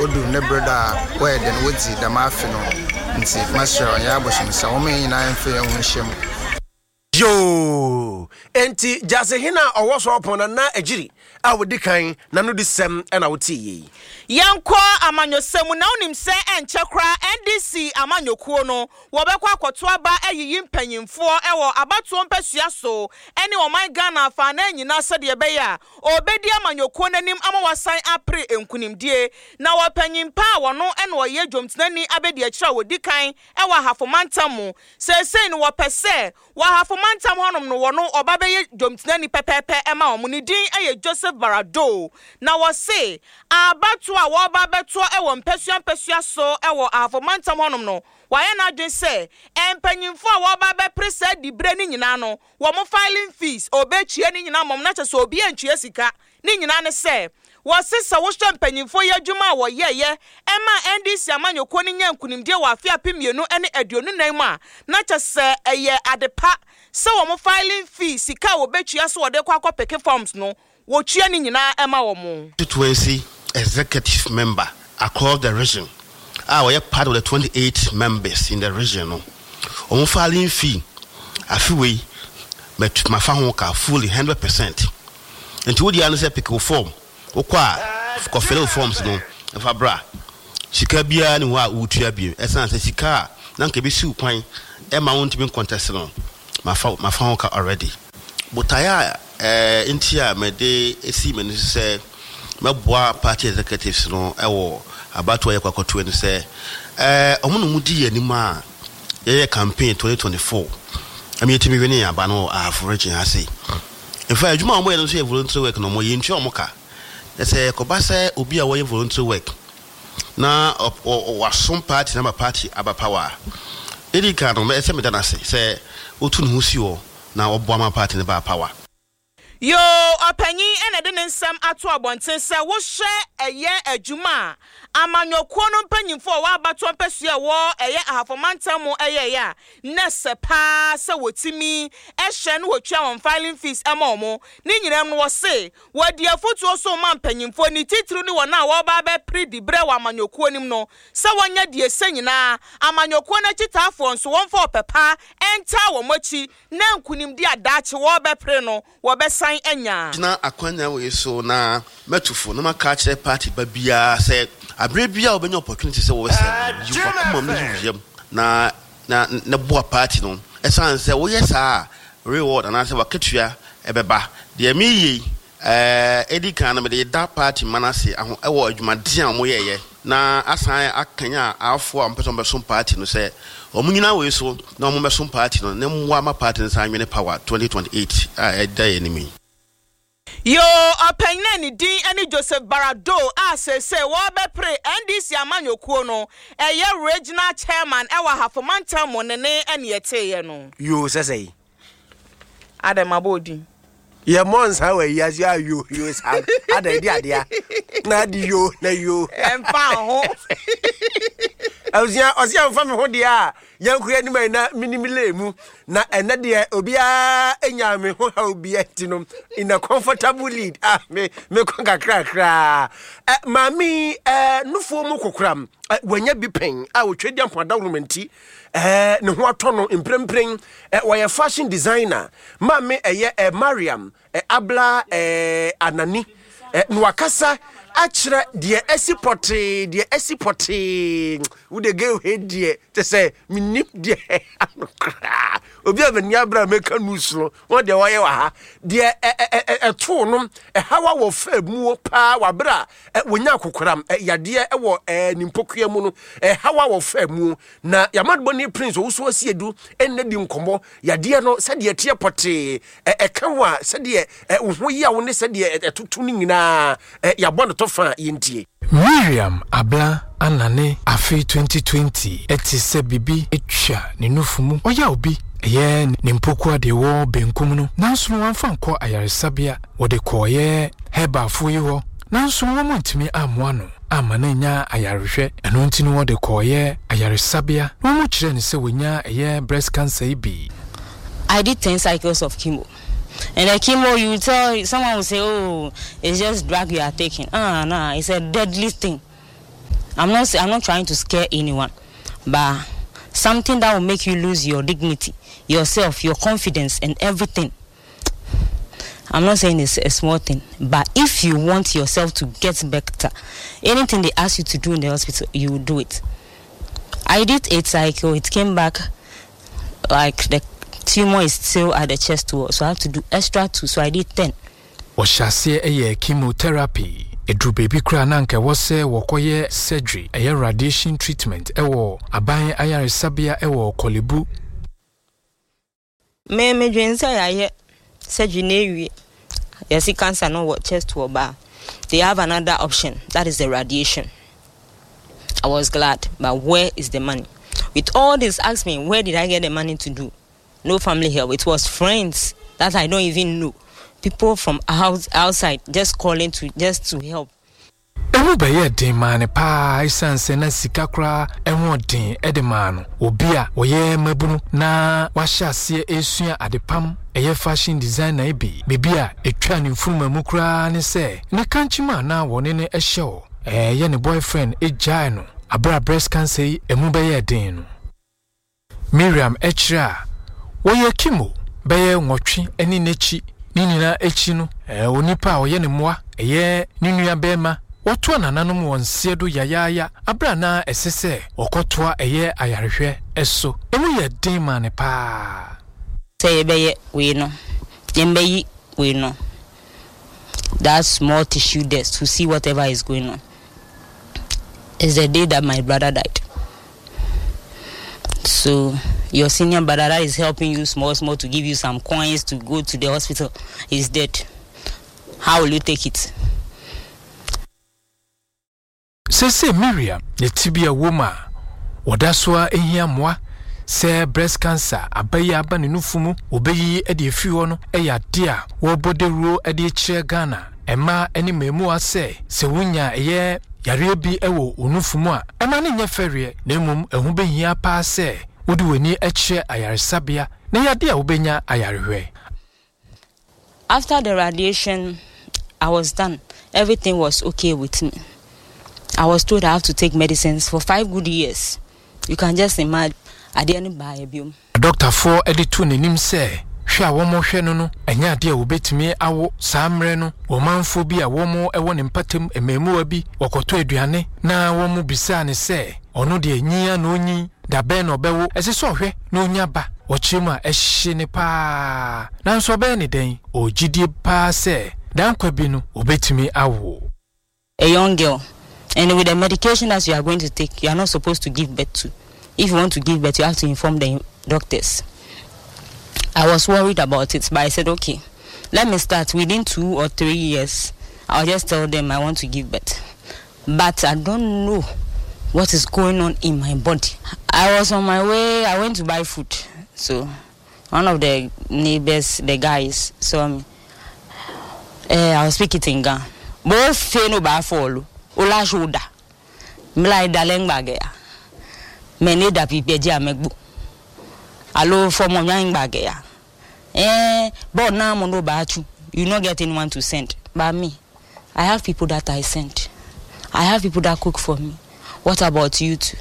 odu ne brother where den woti da mafi no nti masra ya boshim sa wo me nyina mfe ho hyem yo enti jase hina owo so opon na agiri a wodi kan na no di sem na woti yi yanko amanyosemu na onim se enchekra NDC amanyokuo no wobekwa akoto aba ayiyi mpanyimfo ewo abatuo mpasua so ene oman Ghana fa na nyina se de beya obedi amanyokuo nanim amawasan apre enkunimdie na wapanyimpa wono ene oye dwomtenani abedi akira wodi kan ewo hafomantamu sesei no wopese wa hafomantam honom no wono obabeye dwomtenani pepepe ema omuni din eye Joseph Barado na wose abatu a wo ba beto ewo mpesua so ewo afomantam honom no waye na adwen se empanyimfo a wo ba be presa dibre ni nyina no wo mo filing fees obechie ni nyina mom na chese obi antue sika ni nyina ne se wo sesa wo hwe empanyimfo ye adwuma wo yeye ema NDC amanyoko ni nyankunimdie wa afia pemienu ene aduonu nan mu a na chese eye adepa se wo mo filing fees sika wo bechia so wo de kwa akopeke forms no wo tue ni nyina ema wo mo 20 executive member across the region. We are part of the 28 members in the region. On filing fee, a few way, but my family fully 100%. And to the answer, pick a form, or fellow forms, no, if a bra. She can be any what would you be? As I say, she can, none can be so quite a mount being contested on my family already. But I in here, my day, a seaman say. Mabwa party executives no ewo abato yakwakoto eni se omuno mudi anima ye campaign 2024 amietimi wene aba no average ase in fact adwuma omo ye no so volunteer work no mo ye ntwe omo ka se ko ba se obi a wo ye volunteer work na wasom party na party aba power edi ka no me se me dana se otu no husi wo na obo ama party ne ba power. Yo opanyi ene de nsem ato abonten se wo hwe eye adwuma amanyokuo no mpanyimfo wa abato mpasua wo eye ahafomantamu eye ya nese pa se wotimi ehwe no wotwa won filing fees ema ni nyinam no wo se wadi afotuo so ma mpanyimfo ni titiri ni wona wo ba be predibre wa amanyokuo nim no se wonya die senyina amanyokuo na chitafo nso won fa opepa enta wo mochi na nkunim di adache wo be pre no wo be enya na akwanya we so na metufo na maka kire party ba bia se abre bia obenya opportunity se wo se you come na boa party no esan se wo yesa reward and say waketua ebeba de mi yi edi kan na me de da party manase aho ewo adwumade a mo yeye na asan akanya afo ampeso beso party no se omunyina we so na mo beso party no ne mwa ma party san nwene power 2028 eda enemy. Yo openya ni din ani Joseph Barado say wo be pre NDC amanyokuo no eye regional chairman ewa hafomantam monene ene yeteye no yo sesei Adam abodi ye monsa we yazi yo sa ada di adia na di yo na yo emfa ho Ozia mfa me ho dia yankuya ni mai na minimile mu na ene de obia enya me ho ha obia tinom in a comfortable lead me ko kakra mami nufo mu kokram wanya bi pen wotwedi ampada womanti ne ho atono imprempren waya fashion designer mami Mariam Abla Anani nwakasa achre die esipoti ude ge he die te se minip die anokra obi abani abra meka nusro won de waye wa ha die eto no hawa wo famu pa wabra wonya kokoram yade wo nimpokua mu no hawa wo famu na yamadboni prince wo so asiedu enedi nkomo yade no se de tie poti ekanwa se de wo ya wo ne se de etoto ni nyina yabon to fa yintie Miriam Abla Anane afi 2020 etise bibi etwa ne nufumu oya obi eye ne mpokua de wo benkum no nanso wanfa nko ayaresabia wo de koye heba fuyi ho nanso wo montimi amoa no amana nya ayarehwe eno ntini wo de koye ayaresabia wo mo kire ne se wonya eye breast cancer ibi. I did 10 cycles of chemo. And the chemo, you tell someone will say, oh, it's just drug you are taking. No, it's a deadly thing. I'm not trying to scare anyone, but something that will make you lose your dignity, yourself, your confidence, and everything. I'm not saying it's a small thing, but if you want yourself to get better, anything they ask you to do in the hospital, you will do it. I did 8 cycle. It came back like the tumor is still at the chest wall, so I have to do extra 2. So I did 10. Washase eye chemotherapy. Edru baby kra na nke wose wokoye surgery eye radiation treatment ewo aban ayaresabia ewo Kolebu. Me dwen say aye surgery na ewie. Yes, cancer no what chest wall, but they have another option, that is the radiation. I was glad, but where is the money? With all this, ask me, where did I get the money to do? No family help. It was friends that I don't even know. People from outside just calling to help. Ewu beye den mane pa isanse na sika kra enwo den edemano obi a oye mabunu na wahyaase esua adepam eye fashion designer ebi bebi a etwa ne mfuruma mu kra ne se ne kanchima na wone ne ehye ye ne boyfriend ejai no abra breast cancer yi emu beye den no. Miriam Echra woye kimo beye nwotwe eni nechi ninina echi no onipa oye ne moa eye ninua bema Watu nananom wonsiedo yayaya abra na esese okotoa eye ayarehwe eso emu ye den mane pa say beye we no yembeyi we no that small tissue there to see whatever is going on. It's the day that my brother died, so your senior brother that is helping you small to give you some coins to go to the hospital is dead. How will you take it? Sese Miriam, the tibia woman, Wadaswa ehia mwa, se breast cancer, abaya abani nufumu, obeyi edi efiwono, eya dia, wabode ruo edi echire Ghana, ema eni memua se wunya eye, yarebi ewo unufumua, ema ni nyeferie, nemum ehube hia pa se, uduweni echire ayaresabia, ne yadia ubenya ayarehwe. After the radiation, I was done. Everything was okay with me. I was told I have to take medicines for 5 good years. You can just imagine. I didn't buy a biome. Doctor for editu nim say, hwa wo mo hwe no no, enya de obetimi awo samre no, wo manfo bi a wo mo ewo ne mpatem ememu bi, wokoto aduane na wo mo bisa ne say, ono de anyia na onyi, da be no bewo, esiso hwe na onya ba, wo chima ehye ne pa. Na nso be ne den, ogidie pa say, dan kwa bi no obetimi awo. A young girl. And with the medication that you are going to take, you are not supposed to give birth to. If you want to give birth, you have to inform the doctors. I was worried about it, but I said, okay, let me start. Within 2 or 3 years, I'll just tell them I want to give birth. But I don't know what is going on in my body. I was on my way, I went to buy food. So one of the neighbors, the guys, saw me. I was speaking in Ghana. Both feno ba follow. Ola shoda mlai daleng bagaya meni da pipeja megbu alo for mo nyan bagaya but now mo no ba chu you not get anyone to send but me I have people that I send. I have people that cook for me. What about you two?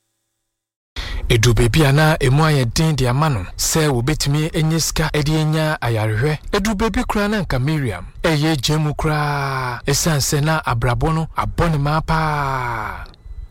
Edu baby ana emu aye din de amano se wo betimi enyeska edi enya ayarehwe edu baby kura na nka Miriam eye jemu kura esanse na abrabo no abone mapa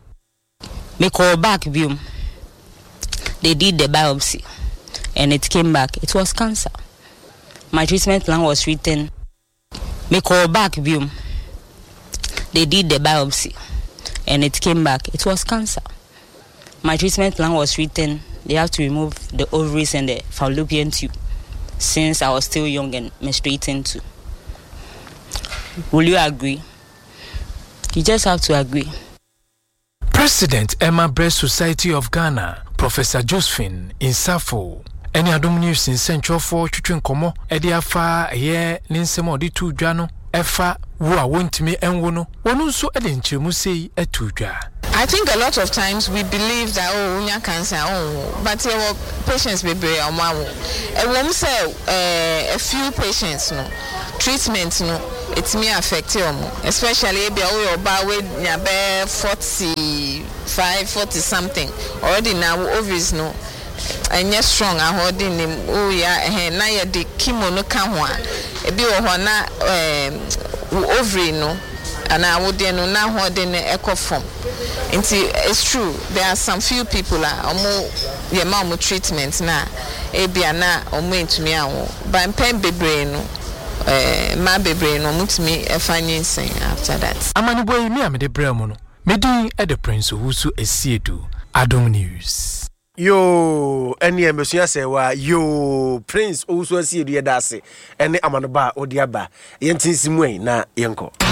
me call back biom. They did the biopsy and it came back it was cancer. My treatment plan was written. Me call back biom. They did the biopsy and it came back it was cancer. My treatment plan was written. They have to remove the ovaries and the fallopian tube since I was still young and menstruating too. Will you agree? You just have to agree. President Emma Breast Society of Ghana, Professor Josephine Insafo, any Adom News in Central for Chuchun Komo, Ediafa, ye, Ninsemo di tu Jano, Efa, Wa won't me and wono, one so edinche musei etuja. I think a lot of times we believe that unya cancer but our patients be very a few patients no treatment no it may affect you, especially if you're about with 40 something. Already now, ovaries no, and you're strong. I hold in him. Oh, yeah, now you're the kimono kamwa. If you are ovary no, and I would now hold in the echo form. It's true, there are some few people your mom treatment now. Ebiana or mean to me, but I'm paying bebrain. My baby no mutimi financing after that. Amani boy me amede bremono. Medin e the prince Owusu Esiedu. Adom News. Yo, any embassy say wa yo Prince Owusu Esiedu yedase. Ene amanoba odiaba. Yentin simwe na yenko.